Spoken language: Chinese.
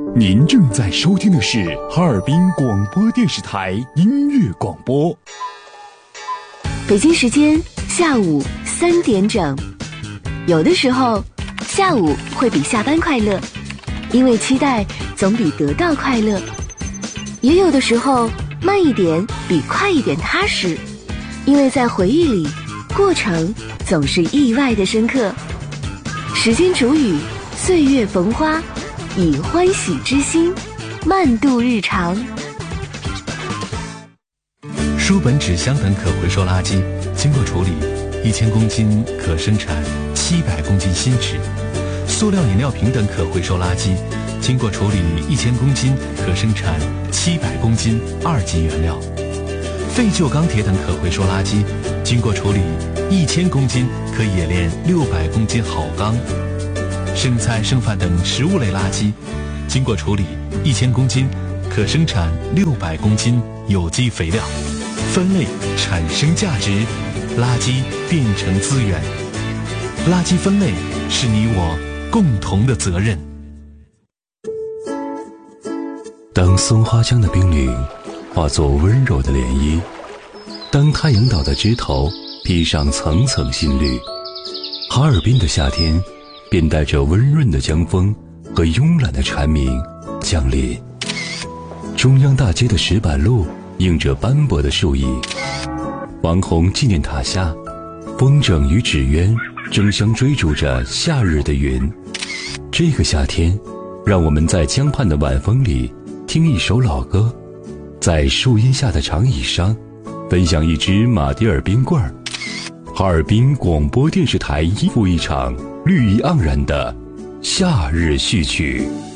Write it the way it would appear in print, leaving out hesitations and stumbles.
您正在收听的是哈尔滨广播电视台音乐广播。 北京时间下午3点整。有的时候，下午会比下班快乐，因为期待总比得到快乐。也有的时候，慢一点比快一点踏实，因为在回忆里，过程总是意外的深刻。时间煮雨，岁月逢花，以欢喜之心慢度日常。 书本、纸箱等可回收垃圾经过处理，1000公斤可生产700公斤新纸；塑料饮料瓶等可回收垃圾经过处理1000公斤可生产700公斤2级原料；废旧钢铁等可回收垃圾经过处理1000公斤可冶炼600公斤好钢；剩菜剩饭等食物类垃圾经过处理1000公斤可生产600公斤有机肥料。分类产生价值，垃圾变成资源。垃圾分类是你我共同的责任。 当松花江的冰凌化作温柔的涟漪，当太阳岛的枝头披上层层新绿，哈尔滨的夏天便带着温润的江风和慵懒的蝉鸣降临。中央大街的石板路映着斑驳的树影，王洪纪念塔下，风筝与纸鸢争相追逐着夏日的云。这个夏天，让我们在江畔的晚风里听一首老歌，在树荫下的长椅上分享一支马迭尔冰棍儿。哈尔滨广播电视台一场绿意盎然的夏日序曲。